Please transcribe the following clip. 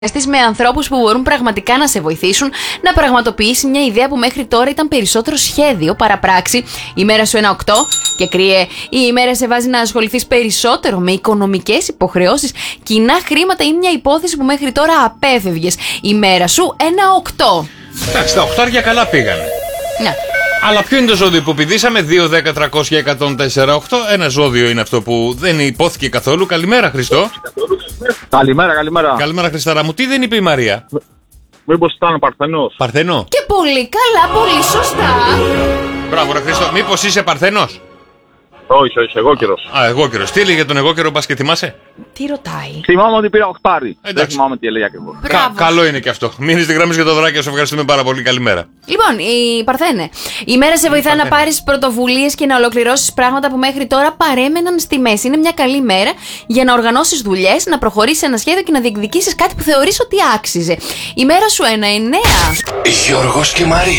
Με ανθρώπους που μπορούν πραγματικά να σε βοηθήσουν να πραγματοποιήσει μια ιδέα που μέχρι τώρα ήταν περισσότερο σχέδιο παρά πράξη. Η μέρα σου 1-8 και κρύε. Η ημέρα σε βάζει να ασχοληθείς περισσότερο με οικονομικές υποχρεώσεις, κοινά χρήματα ή μια υπόθεση που μέχρι τώρα απέφευγες. Η μέρα σου 1-8. Εντάξει, τα 8 καλά πήγανε. Ναι. Αλλά ποιο είναι το ζώδιο που πηδήσαμε? 2-10-300-104-8. Ένα ζώδιο είναι αυτό που δεν υπόθηκε καθόλου. Καλημέρα, Χριστό. Καλημέρα, καλημέρα. Καλημέρα, Χριστάρα μου. Τι δεν είπε η Μαρία? Μήπως ήταν Παρθενός? Παρθενό. Και πολύ καλά, πολύ σωστά. Μπράβο, ρε Χριστό. Μήπως είσαι Παρθενός? Όχι, Εγώκερος. Α, Εγώκερος. Τι έλεγε για τον Εγώκερο, πας και θυμάσαι? Τι ρωτάει? Θυμάμαι ότι πήρα 8. Δεν Εντάξει. θυμάμαι τι έλεγε ακριβώς. Καλό είναι και αυτό. Μείνεις στη γραμμή για το δωράκι, σου ευχαριστούμε πάρα πολύ. Καλημέρα. Λοιπόν, η Παρθένε. Η μέρα σε βοηθά να πάρεις πρωτοβουλίες και να ολοκληρώσεις πράγματα που μέχρι τώρα παρέμεναν στη μέση. Είναι μια καλή μέρα για να οργανώσεις δουλειές, να προχωρήσεις ένα σχέδιο και να διεκδικήσεις κάτι που θεωρείς ότι άξιζε. Η μέρα σου 1-9. Γιώργος και Μαρία.